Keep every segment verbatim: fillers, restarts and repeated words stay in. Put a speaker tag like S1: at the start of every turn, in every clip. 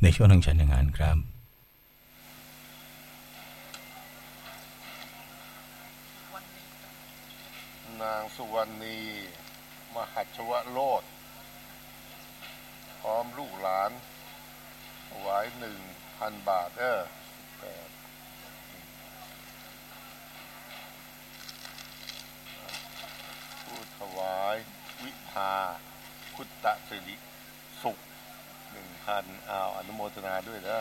S1: ในช่วงทางฉันงานครับ
S2: นางสุวรรณีมหัชวโรสพร้อมลูกหลานถวายหนึ่งพันบาทเออแปดผู้ถวายวิภาคุตตะสิริสุขหนึ่งพันอ้าวอนุโมทนาด้วยนะ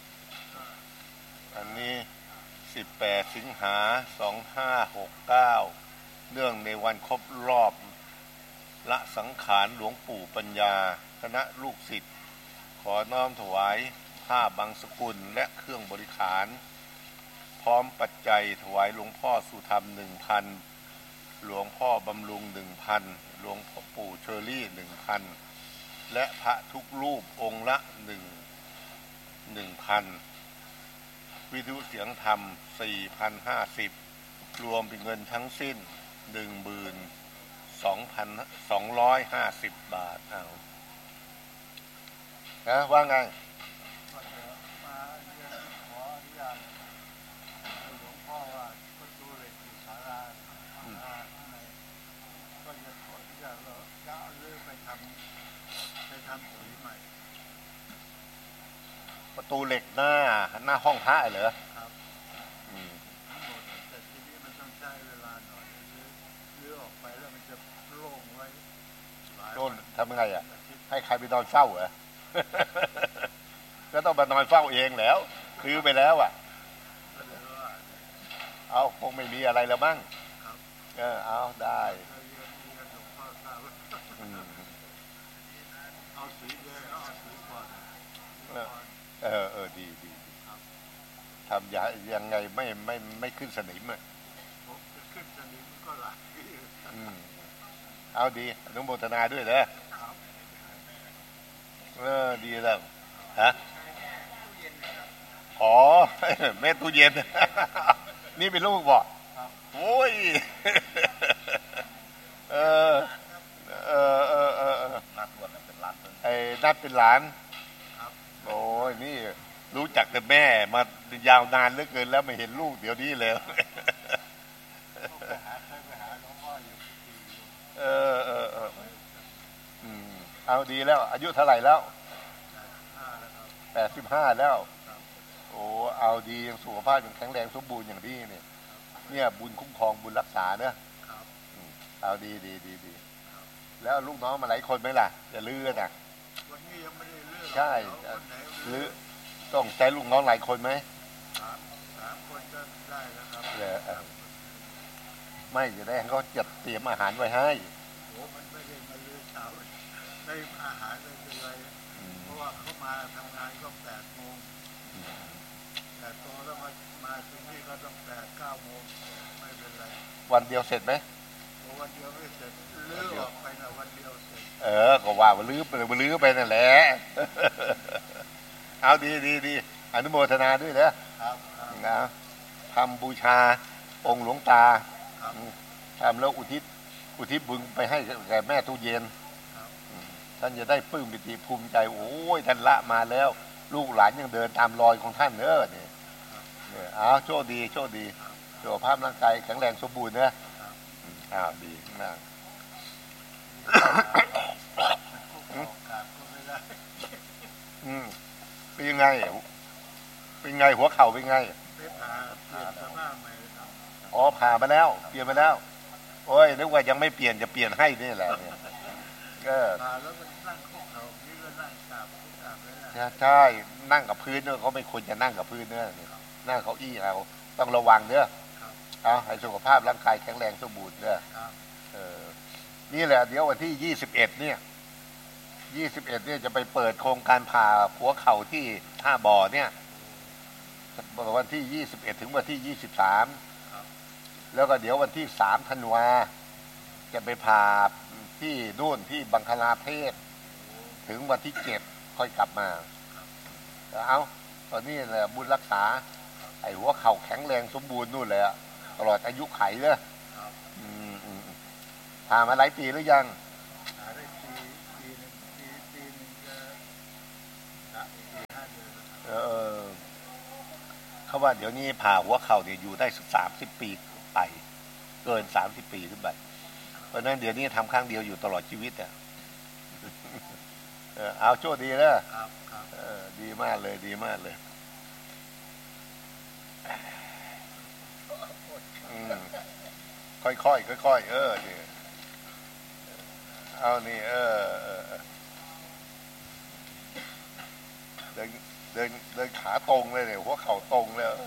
S2: อันนี้สิบแปดสิงหาสองห้าหกเก้าเนื่องในวันครบรอบละสังขารหลวงปู่ปัญญาคณะลูกศิษย์ขอน้อมถวายผ้าบางสกุลและเครื่องบริขารพร้อมปัจจัยถวายหลวงพ่อสุธรรมหนึ่งพันหลวงพ่อบำรุงหนึ่งพันหลวงพ่อปู่เชอรี่หนึ่งพันและพระทุกรูปองค์ละหนึ่งหนึ่งพันวิทยุเสียงธรรมสี่พันห้าสิบรวมเป็นเงินทั้งสิ้นหนึ่งหมื่นสองพันสองร้อยห้าสิบบาทเอานะว่าไง
S3: มาเรียนขออนุญาตหลวงพ่อว่าประตูเหล็กที่ศาลาข้างในก็จะขออนุญาตเราจะเอาเรื่องไปทำไปทำสีใหม่
S2: ประตูเหล็กหน้าหน้าห้องพระเหรอ
S3: ครับอืมแต่ทีนี้มันต้องใช้เวลาหน่อยหรือออกไปแล้วมันจะโล่งไว้
S2: โล่งทำยังไงอ่ะให้ใครไปนอนเฝ้าเหรอ ก็ต้องมานอนเฝ้าเองแล้วซื้อไปแล้วอ่ะเอาคงไม่มีอะไรแล้วมั้งเออเอาได้
S3: เอาสีแดงเอาสีก่อน
S2: เออเออดีดีทำยังยังไงไม่ไม่ไม่ขึ้นสนิมอ่ะ
S3: ขึ้นสนิมก็หลาย
S2: อืมเอาดีอนุโมทนาด้วยเลยเออดีแล้วฮะอ๋อแม่ตู้เย็นนี่เป็นลูกบอกโอ้ยเออเออเออเออนัดวันเป็นหลานไอ้นัดเป็นหลานโอ้ยนี่รู้จักแต่แม่มายาวนานเหลือเกินแล้วไม่เห็นลูกเดี๋ยวนี้เลยเออเออเอออืมเอาดีแล้วอายุเท่าไหร่แล้วแปดสิบห้าแล้วโอ้เอาดียังสุขภาพยังแข็งแรงสมบูรณ์อย่างนี้เนี่ยเนี่ยบุญคุ้มครองบุญรักษาเนอะเอาดีดีดีดีแล้วลูกน้องมาหลายคนไหมล่ะจะลื้อนะ
S3: วันนี้ยังไม่ได้ลื้อ
S2: ใช่ลื้อต้องใช้ลูกน้องหลายคนไหม
S3: สามสามคนก็ได้แล้วครับ
S2: เออไม่จะได้เขาจัดเตรียมอาหารไว้ให้
S3: โอ้มันไม่ได้มาลื้อเช้าได้อาหารได้อะไรเพราะว่าเขามาทำงานก็แปดโมงแต่ตอนแล้วมามาตรงนี้ก็ต้องแปดเก้าโมงไม่เป็นไร
S2: วันเดียวเสร็จไหม
S3: วันเดียวไม่เสร็จลื้อออกไปนะวันเดียวเสร็จ
S2: เออก็ว่าว่าลื้อไปลื้อไปนั่นแหละเอาดีดีดีอนุโมทนาด้วยนะครับนะทำบูชาองค์หลวงตาทำแล้วอุทิศอุทิศบุญไปให้แก่แม่ตู้เย็นท่านจะได้ปลื้มปิติภูมิใจโอ้ยท่านละมาแล้วลูกหลานยังเดินตามรอยของท่านเนอะเนี่ยเอาโชคดีโชคดีสุขภาพร่างกายแข็งแรงสมบูรณ์เนอะอ้าวดีมากอืมเป็นยังไงเป็นไงหัวเข่าเป็นไงอ๋อผ่ามาแล้วเปลี่ยนมาแล้วโอ้ยนึกว่ายังไม่เปลี่ยนจะเปลี่ยนให้นี่แหละเนี่ยก็ใช่นั่งกับพื้นเนอะเขาไม่ควรจะนั่งกับพื้นเนอะนั่งเก้าอี้เอาต้องระวังเนอะเอาให้สุขภาพร่างกายแข็งแรงสมบูรณ์เนอะเออนี่แหละเดี๋ยววันที่ยี่สิบเอ็ดเนี่ยยี่สิบเอ็ดเนี่ยจะไปเปิดโครงการผ่าหัวเข่าที่ท่าบ่อเนี่ยวันที่ยี่สิบเอ็ดถึงวันที่ยี่สิบสามแล้วก็เดี๋ยววันที่สามธันวาจะไปผ่าที่นู่นที่บังคลาเทศถึงวันที่เจ็ดค่อยกลับมาเอาตอนนี้แหละบุญรักษาไอ้หัวเข่าแข็งแรงสมบูรณ์นู่นเลยอะตลอดอายุไขเลยผ่ามาหลายปีหรือยัง
S3: ผ่าได้ปีปีหนึ่งปีปีหนึ่งจะปีห้าเดือน
S2: เออเขาว่าเดี๋ยวนี้ผ่าหัวเข่าเนี่ยอยู่ได้สามสิบปีไปเกินสามสิบปีขึ้นไปเพราะนั้นเดี๋ยวนี้ทำครั้งเดียวอยู่ตลอดชีวิตอ่ะเออเอาโชคดีนะครับครับเออดีมากเลยดีมากเลยอืมค่อยๆค่อยๆเออนี่เอานี่เออเออเดินเดินเดินขาตรงเลยเนี่ยหัวเข่าตรงเลย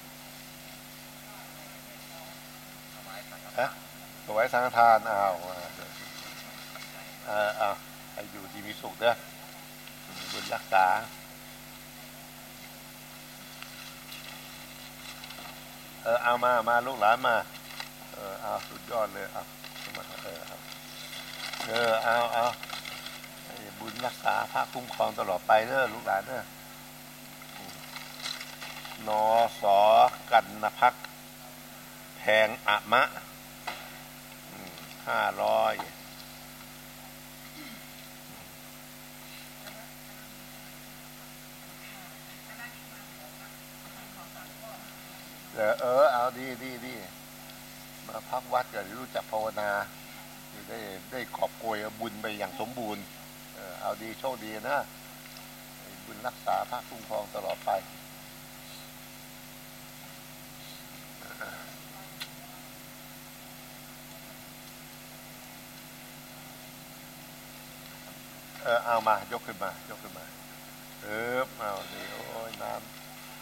S2: ฮะถวายสังฆทานอ้าวเออเอาให้อยู่ดีมีสุขเด้อบุญรักษาเออเอามามาลูกหลานมาเออเอาสุดยอดเลยเอามาเออเอาเออเอาเอาบุญรักษาพระคุ้มครองตลอดไปเด้อลูกหลานเด้อนอสอกันนภักแพงอะมะห้าร้อยเออเออเอาดีดีดีมาพักวัดก็รู้จักภาวนาได้ได้ขอบโกยบุญไปอย่างสมบูรณ์เออเอาดีโชคดีนะบุญรักษาพระคุ้มครองตลอดไปเออเอามายกขึ้นมายกขึ้นมาเออเอาดีโอ้ยน้ำ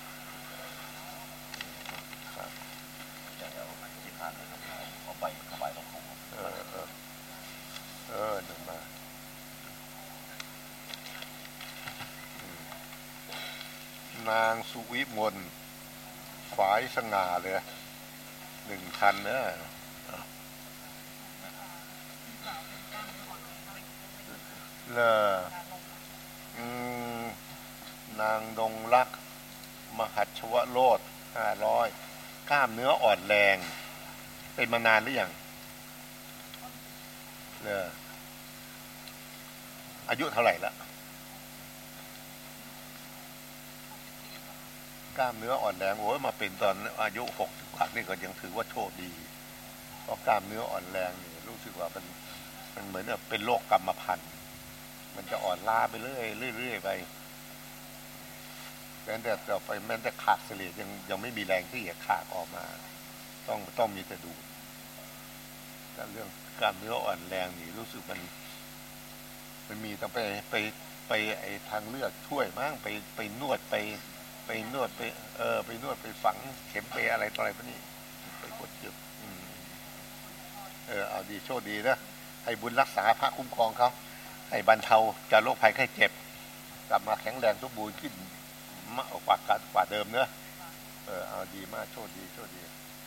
S2: ครับเดี๋ยวที่ผ่านนะครับเอาไปเอาไปต้องของเออเออเออหนึ่งมานางสุวิมลฝายสง่าเลยหนึ่งพันเนอะเลอนางดงรักมหัชวโรธห้าร้อยกล้ามเนื้ออ่อนแรงเป็นมานานหรือยังเลออายุเท่าไหร่ละกล้ามเนื้ออ่อนแรงโอ้ยมาเป็นตอนอายุหกสิบกว่านี่ก็ยังถือว่าโชคดีเพราะกล้ามเนื้ออ่อนแรงนี่รู้สึกว่ามันมันเหมือนเป็นโรคกรรมพันธุ์มันจะอ่อนล้าไปเรื่อยเรื่อยไปแม้แต่ต่อไปแม้แต่ขาดเสลดยังยังไม่มีแรงที่จะขาดออกมาต้องต้องมีแต่ดูแต่เรื่องกล้ามเนื้ออ่อนแรงนี่รู้สึกมันมันมีต้องไปไปไปไอ้ทางเลือกช่วยมั้งไปไปนวดไปไปนวดไปเออไปนวดไปฝังเข็มไปอะไรต่ออะไรพวกนี้ไปกดจุดเออเอาดีโชคดีนะให้บุญรักษาพระคุ้มครองเขาให้บรรเทาจากโรคภัยไข้เจ็บกลับมาแข็งแรงสมบูรณ์ขึ้นมากกว่ากว่าเดิมเนอะเออเอาดีมากโชคดีโชคดี